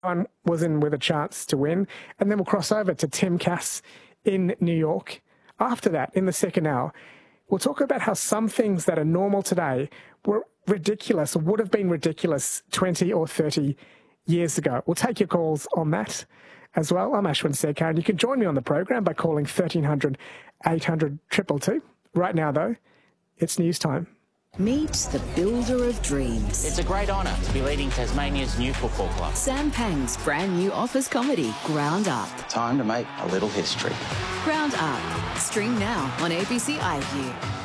one was in with a chance to win. And then we'll cross over to Tim Cass in New York. After that, in the second hour, we'll talk about how some things that are normal today were ridiculous or would have been ridiculous 20 or 30 years ago. We'll take your calls on that as well. I'm Ashwin Sekar, and you can join me on the program by calling 1300 800 222. Right now, though, it's news time. Meet the builder of dreams. It's a great honour to be leading Tasmania's new football club. Sam Pang's brand new office comedy, Ground Up. Time to make a little history. Ground Up. Stream now on ABC iView.